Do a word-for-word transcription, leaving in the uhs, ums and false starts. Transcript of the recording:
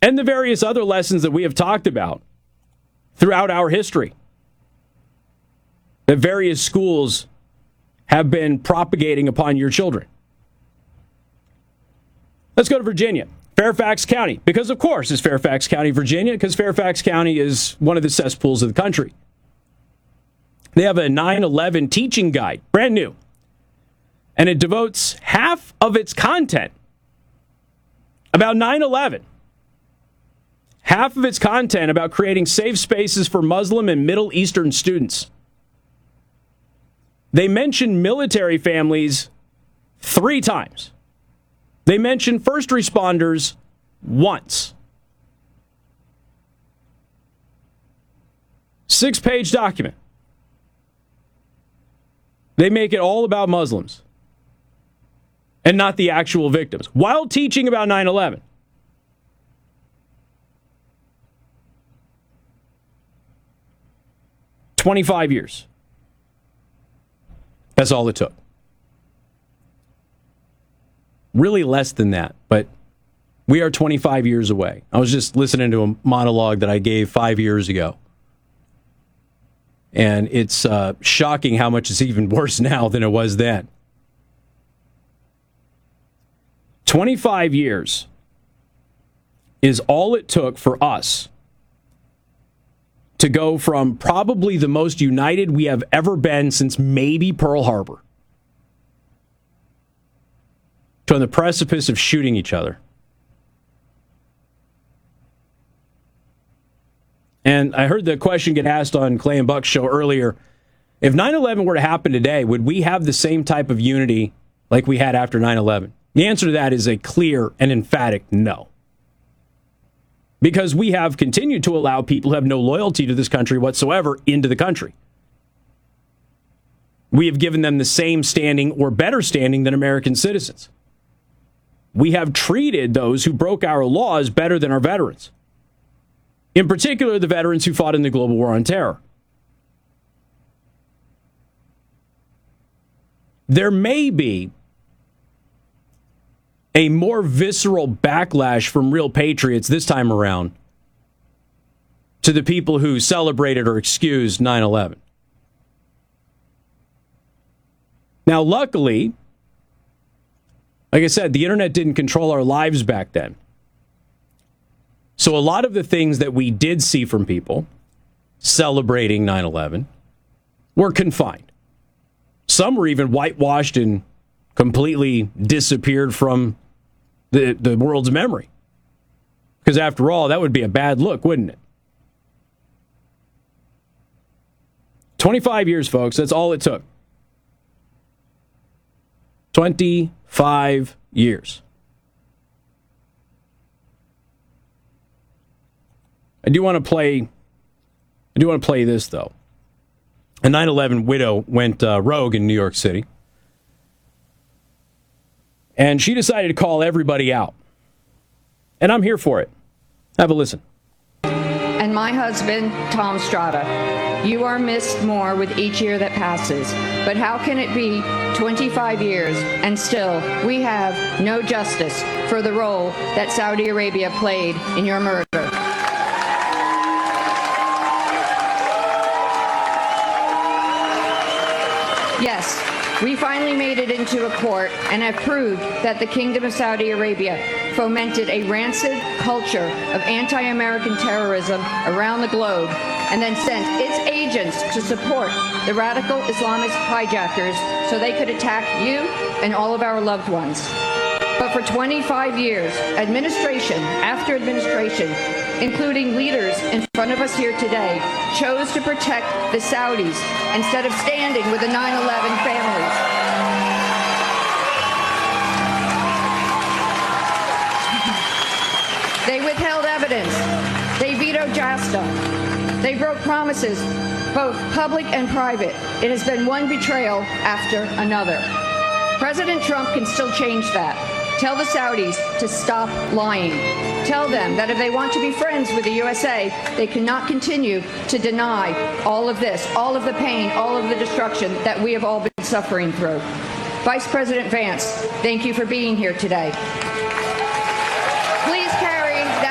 and the various other lessons that we have talked about throughout our history that various schools have been propagating upon your children. Let's go to Virginia, Fairfax County, because of course it's Fairfax County, Virginia, because Fairfax County is one of the cesspools of the country. They have a nine eleven teaching guide, brand new, and it devotes half of its content about nine eleven. Half of its content about creating safe spaces for Muslim and Middle Eastern students. They mention military families three times. They mention first responders once. Six-page document. They make it all about Muslims and not the actual victims, while teaching about nine eleven. twenty-five years. That's all it took. Really less than that, but we are twenty-five years away. I was just listening to a monologue that I gave five years ago. And it's uh, shocking how much it's even worse now than it was then. twenty-five years is all it took for us to go from probably the most united we have ever been since maybe Pearl Harbor to on the precipice of shooting each other. And I heard the question get asked on Clay and Buck's show earlier. If nine eleven were to happen today, would we have the same type of unity like we had after nine eleven? The answer to that is a clear and emphatic no. Because we have continued to allow people who have no loyalty to this country whatsoever into the country. We have given them the same standing or better standing than American citizens. We have treated those who broke our laws better than our veterans. In particular, the veterans who fought in the global war on terror. There may be a more visceral backlash from real patriots this time around to the people who celebrated or excused nine eleven. Now, luckily, like I said, the internet didn't control our lives back then. So a lot of the things that we did see from people celebrating nine eleven were confined. Some were even whitewashed and completely disappeared from the, the world's memory. Because after all, that would be a bad look, wouldn't it? twenty-five years, folks. That's all it took. twenty-five years. I do want to play I do want to play this, though. A nine eleven widow went uh, rogue in New York City. And she decided to call everybody out. And I'm here for it. Have a listen. And my husband, Tom Strada, you are missed more with each year that passes. But how can it be twenty-five years and still we have no justice for the role that Saudi Arabia played in your murder? Yes, we finally made it into a court and have proved that the Kingdom of Saudi Arabia fomented a rancid culture of anti-American terrorism around the globe and then sent its agents to support the radical Islamist hijackers so they could attack you and all of our loved ones. But for twenty-five years, administration after administration, including leaders in front of us here today, chose to protect the Saudis instead of standing with the nine eleven families. They withheld evidence. They vetoed JASTA. They broke promises, both public and private. It has been one betrayal after another. President Trump can still change that. Tell the Saudis to stop lying. Tell them that if they want to be friends with the U S A, they cannot continue to deny all of this, all of the pain, all of the destruction that we have all been suffering through. Vice President Vance, thank you for being here today.